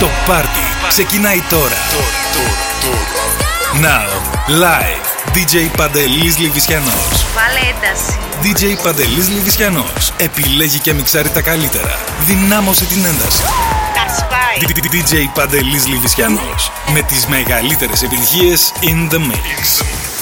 Το πάρτι ξεκινάει τώρα. Now, live, DJ Παντελής Λιβυσιανός. Βάλε ένταση. DJ Παντελής Λιβυσιανός επιλέγει και μιξάρει τα καλύτερα. Δυνάμωσε την ένταση. Τα σπάει. DJ Παντελής Λιβυσιανός με τις μεγαλύτερες επιτυχίες in the mix.